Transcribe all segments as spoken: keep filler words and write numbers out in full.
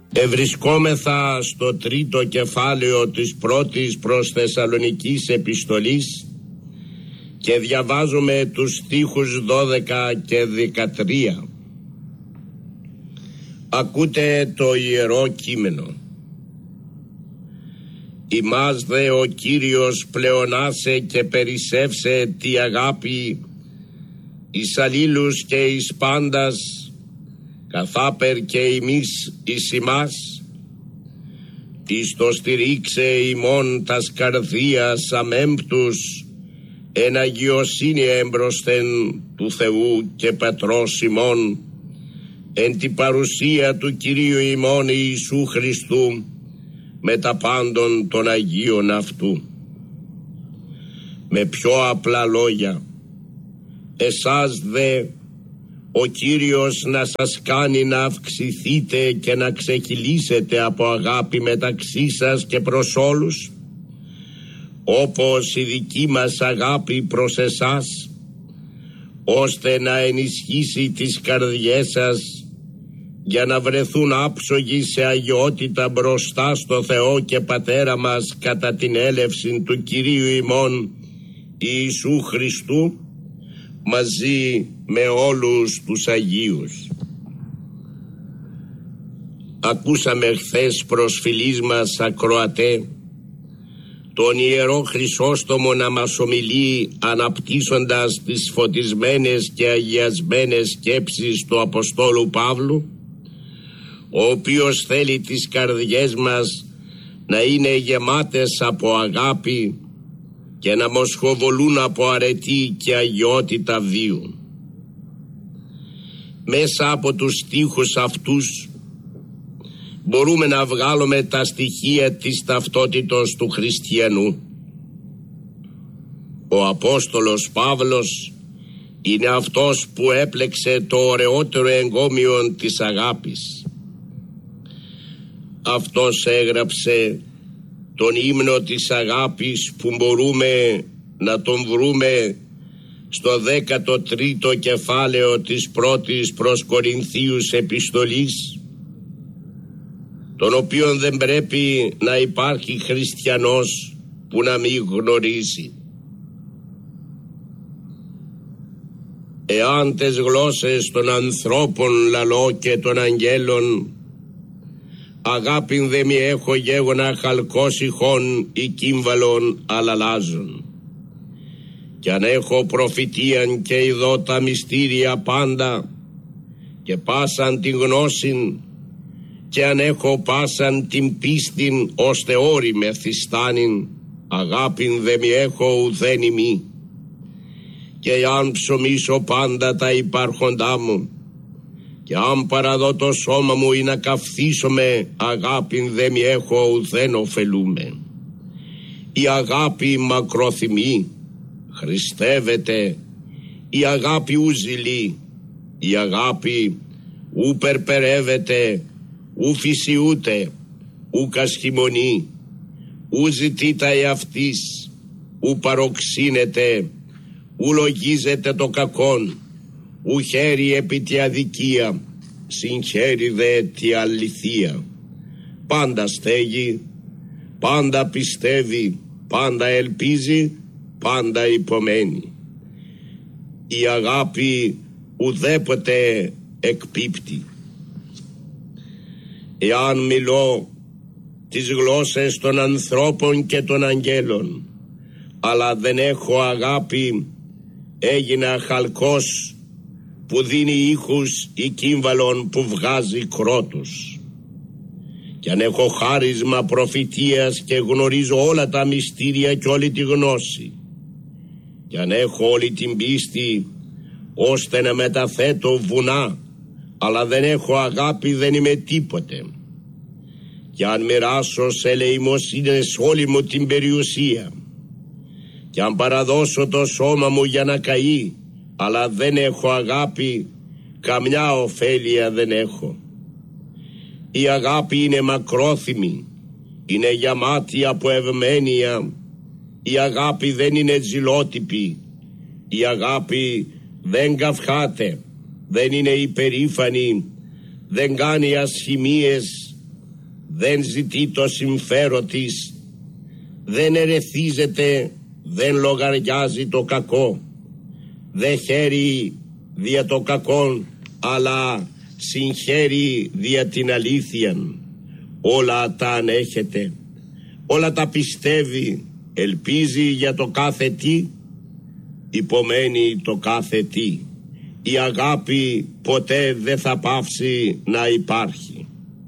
Ευρισκόμεθα στο τρίτο κεφάλαιο της πρώτης προς Θεσσαλονικής επιστολής και διαβάζουμε τους στίχους δώδεκα και δεκατρία. Ακούτε το ιερό κείμενο. Ημάς δε ο Κύριος πλεονάσε και περισσεύσε τη αγάπη εις αλλήλους και εις πάντας, καθάπερ και ημείς εις ημάς, εις το στηρίξε ημών τας καρδίας αμέμπτους εν αγιοσύνη εμπροσθεν του Θεού και Πατρός ημών, εν την παρουσία του Κυρίου ημών Ιησού Χριστού με τα πάντων των Αγίων αυτού. Με πιο απλά λόγια, εσάς δε ο Κύριος να σας κάνει να αυξηθείτε και να ξεκυλήσετε από αγάπη μεταξύ σας και προς όλους, όπως η δική μας αγάπη προς εσάς, ώστε να ενισχύσει τις καρδιές σας για να βρεθούν άψογοι σε αγιότητα μπροστά στο Θεό και Πατέρα μας κατά την έλευση του Κυρίου ημών Ιησού Χριστού μαζί με όλους τους Αγίους. Ακούσαμε χθες προς φιλής μας ακροατέ τον Ιερό Χρυσόστομο να μας ομιλεί αναπτύσσοντας τις φωτισμένες και αγιασμένες σκέψεις του Αποστόλου Παύλου, ο οποίος θέλει τις καρδιές μας να είναι γεμάτες από αγάπη και να μοσχοβολούν από αρετή και αγιότητα βίου. Μέσα από τους στίχους αυτούς μπορούμε να βγάλουμε τα στοιχεία της ταυτότητος του χριστιανού. Ο Απόστολος Παύλος είναι αυτός που έπλεξε το ωραιότερο εγκόμιο της αγάπης. Αυτός έγραψε τον ύμνο της αγάπης που μπορούμε να τον βρούμε στο δέκατο τρίτο κεφάλαιο της πρώτης προς Κορινθίους επιστολής, τον οποίον δεν πρέπει να υπάρχει χριστιανός που να μην γνωρίζει. Εάν τες γλώσσες των ανθρώπων λαλώ και των αγγέλων, αγάπην δε μη έχω γέγονα χαλκός ηχών ή κύμβαλον αλλαλάζων. Κι αν έχω προφητείαν και ειδώ τα μυστήρια πάντα και πάσαν την γνώσιν, και αν έχω πάσαν την πίστην ώστε όρη με θυστάνην, αγάπην δε μη έχω ουδέν ημί. Και αν ψωμίσω πάντα τα υπάρχοντά μου, και αν παραδώ το σώμα μου ή να καυθίσομαι, αγάπην δε μη έχω ουδέν ωφελούμε. Η αγάπη μακροθυμεί, χριστεύεται, η αγάπη ου ζηλεί, η αγάπη ου περπερεύεται, ου φυσιούται, ου κασχημονεί, ου ζητεί τα εαυτής, ου παροξύνεται, ου λογίζεται το κακόν, ου χέρι επί τη αδικία, συγχαίρει δε τη αληθεία. Πάντα στέγει, πάντα πιστεύει, πάντα ελπίζει, πάντα υπομένει. Η αγάπη ουδέποτε εκπίπτει. Εάν μιλώ τις γλώσσες των ανθρώπων και των αγγέλων, αλλά δεν έχω αγάπη, έγινα χαλκός που δίνει ήχους ή κύμβαλον που βγάζει κρότους. Κι αν έχω χάρισμα προφητείας και γνωρίζω όλα τα μυστήρια και όλη τη γνώση, κι αν έχω όλη την πίστη ώστε να μεταθέτω βουνά, αλλά δεν έχω αγάπη, δεν είμαι τίποτε. Κι αν μοιράσω σε ελεημοσύνες όλη μου την περιουσία, κι αν παραδώσω το σώμα μου για να καεί, αλλά δεν έχω αγάπη, καμιά ωφέλεια δεν έχω. Η αγάπη είναι μακρόθυμη, είναι γεμάτη από ευμένεια. Η αγάπη δεν είναι ζηλότυπη. Η αγάπη δεν καυχάται, δεν είναι υπερήφανη, δεν κάνει ασχημίες, δεν ζητεί το συμφέρον της, δεν ερεθίζεται, δεν λογαριάζει το κακό, δεν χαίρει δια το κακό, αλλά συγχαίρει δια την αλήθεια. Όλα τα ανέχεται, όλα τα πιστεύει, ελπίζει για το κάθε τι, υπομένει το κάθε τι. Η αγάπη ποτέ δεν θα πάυσει να υπάρχει.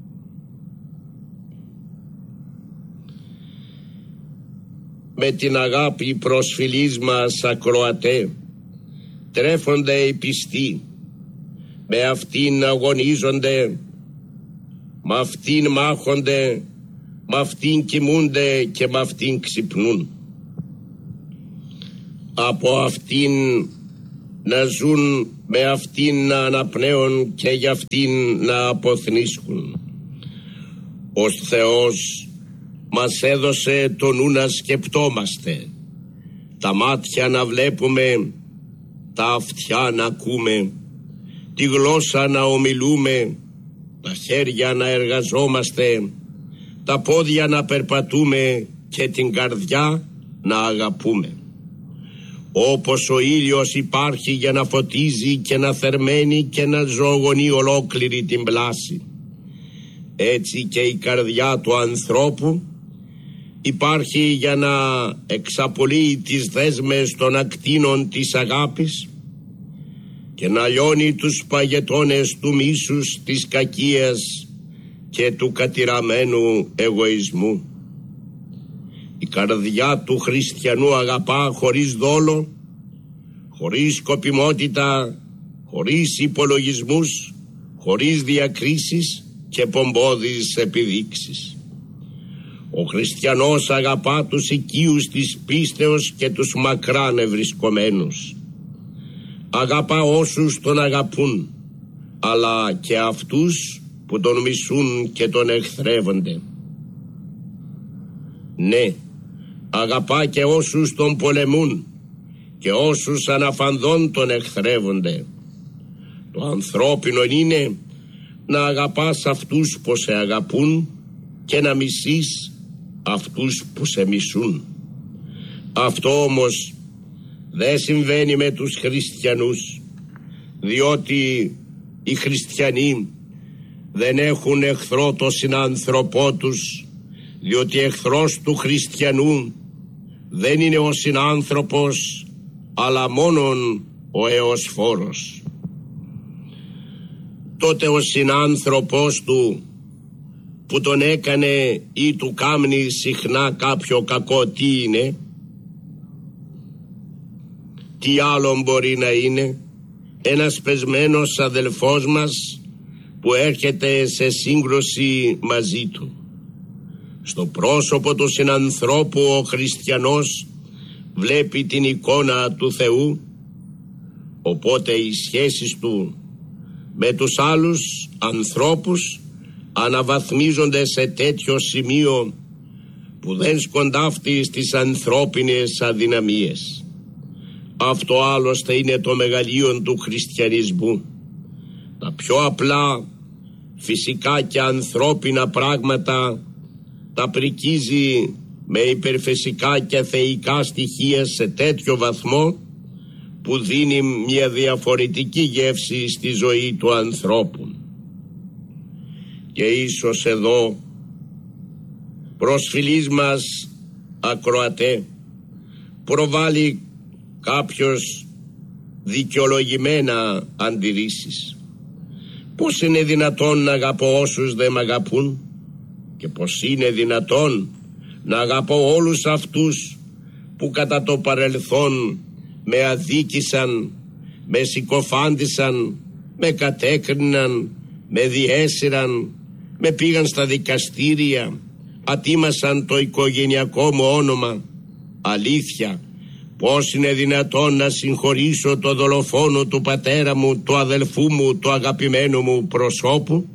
Με την αγάπη προσφυλής μας ακροατέ, τρέφονται οι πιστοί, με αυτήν αγωνίζονται, με αυτήν μάχονται, με αυτήν κοιμούνται και με αυτήν ξυπνούν. Από αυτήν να ζουν, με αυτήν να αναπνέουν και για αυτήν να αποθνίσκουν. Ο Θεός μας έδωσε το νου να σκεπτόμαστε, τα μάτια να βλέπουμε, τα αυτιά να ακούμε, τη γλώσσα να ομιλούμε, τα χέρια να εργαζόμαστε, τα πόδια να περπατούμε και την καρδιά να αγαπούμε. Όπως ο ήλιος υπάρχει για να φωτίζει και να θερμαίνει και να ζωογονεί ολόκληρη την πλάση, έτσι και η καρδιά του ανθρώπου υπάρχει για να εξαπολύει τις δέσμες των ακτίνων της αγάπης και να λιώνει τους παγετώνες του μίσους, της κακίας και του κατηραμένου εγωισμού. Η καρδιά του χριστιανού αγαπά χωρίς δόλο, χωρίς σκοπιμότητα, χωρίς υπολογισμούς, χωρίς διακρίσεις και πομπώδεις επιδείξεις. Ο χριστιανός αγαπά τους οικείους της πίστεως και τους μακράν ευρισκομένους. Αγαπά όσους τον αγαπούν, αλλά και αυτούς που τον μισούν και τον εχθρεύονται. Ναι, αγαπά και όσους τον πολεμούν και όσους αναφανδόν τον εχθρεύονται. Το ανθρώπινο είναι να αγαπάς αυτούς που σε αγαπούν και να μισείς αυτούς που σε μισούν. Αυτό όμως δεν συμβαίνει με τους χριστιανούς, διότι οι χριστιανοί δεν έχουν εχθρό το συνάνθρωπό τους, διότι εχθρός του χριστιανού δεν είναι ο συνάνθρωπος, αλλά μόνον ο εωσφόρος. Τότε ο συνάνθρωπος του που τον έκανε ή του κάμνει συχνά κάποιο κακό, τι είναι, τι άλλο μπορεί να είναι? Ένας πεσμένος αδελφός μας που έρχεται σε σύγκρουση μαζί του. Στο πρόσωπο του συνανθρώπου ο χριστιανός βλέπει την εικόνα του Θεού, οπότε οι σχέσεις του με τους άλλους ανθρώπους αναβαθμίζονται σε τέτοιο σημείο που δεν σκοντάφτει στις ανθρώπινες αδυναμίες. Αυτό άλλωστε είναι το μεγαλείο του χριστιανισμού. Τα πιο απλά φυσικά και ανθρώπινα πράγματα τα πρικίζει με υπερφυσικά και θεϊκά στοιχεία σε τέτοιο βαθμό που δίνει μια διαφορετική γεύση στη ζωή του ανθρώπου. Και ίσως εδώ, προσφυλής μας ακροατέ, προβάλλει κάποιος δικαιολογημένα αντιρρήσεις. Πώς είναι δυνατόν να αγαπώ όσους δεν μ' αγαπούν, και πώς είναι δυνατόν να αγαπώ όλους αυτούς που κατά το παρελθόν με αδίκησαν, με συκοφάντησαν, με κατέκριναν, με διέσυραν, με πήγαν στα δικαστήρια, ατίμασαν το οικογενειακό μου όνομα. Αλήθεια, πώς είναι δυνατόν να συγχωρήσω το δολοφόνο του πατέρα μου, του αδελφού μου, του αγαπημένου μου προσώπου?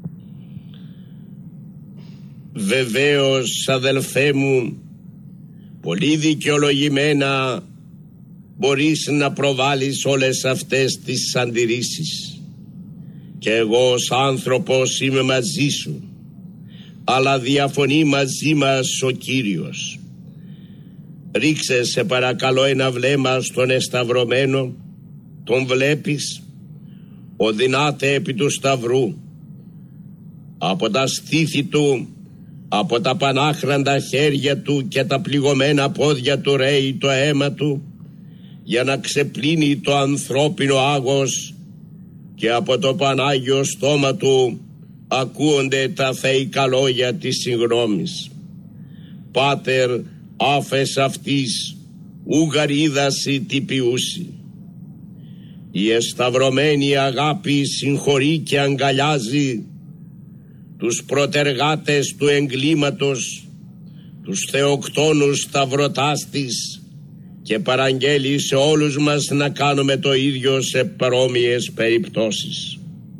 Βεβαίως, αδελφέ μου, πολύ δικαιολογημένα μπορείς να προβάλλεις όλες αυτές τις αντιρρήσεις, και εγώ ως άνθρωπος είμαι μαζί σου. αλλά διαφωνεί μαζί μας ο Κύριος. Ρίξε σε παρακαλώ ένα βλέμμα στον εσταυρωμένο, τον βλέπεις, οδυνάται επί του σταυρού. Από τα στήθη του, από τα πανάχραντα χέρια του και τα πληγωμένα πόδια του ρέει το αίμα του, για να ξεπλύνει το ανθρώπινο άγος, και από το Πανάγιο στόμα του ακούονται τα θεϊκά λόγια της συγγνώμης. Πάτερ, άφες αυτής, ουγαρίδαση τυπιούσι. Η εσταυρωμένη αγάπη συγχωρεί και αγκαλιάζει τους προτεργάτες του εγκλήματος, τους θεοκτόνους σταυρωτάς της, και παραγγέλει σε όλους μας να κάνουμε το ίδιο σε παρόμοιες περιπτώσεις.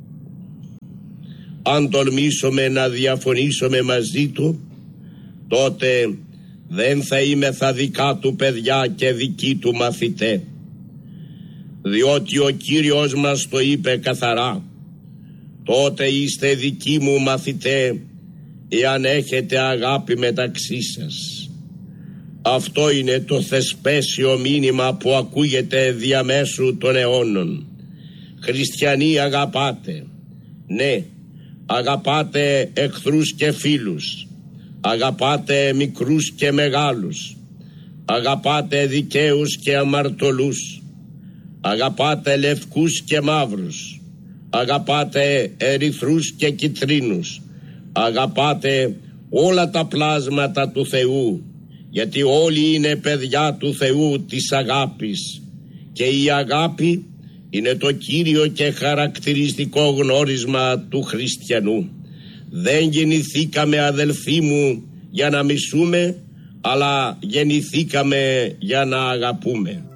Αν τολμήσουμε να διαφωνήσουμε μαζί του, τότε δεν θα είμαι θα δικά του παιδιά και δικοί του μαθητέ, διότι ο Κύριος μας το είπε καθαρά: τότε είστε δικοί μου μαθητέ, εάν έχετε αγάπη μεταξύ σας. Αυτό είναι το θεσπέσιο μήνυμα που ακούγεται διαμέσου των αιώνων. Χριστιανοί, αγαπάτε. Ναι, αγαπάτε εχθρούς και φίλους. Αγαπάτε μικρούς και μεγάλους. Αγαπάτε δικαίους και αμαρτωλούς. Αγαπάτε λευκούς και μαύρους. Αγαπάτε ερυθρούς και κιτρίνους. Αγαπάτε όλα τα πλάσματα του Θεού, γιατί όλοι είναι παιδιά του Θεού της αγάπης, και η αγάπη είναι το κύριο και χαρακτηριστικό γνώρισμα του χριστιανού. Δεν γεννηθήκαμε, αδελφοί μου, για να μισούμε, αλλά γεννηθήκαμε για να αγαπούμε.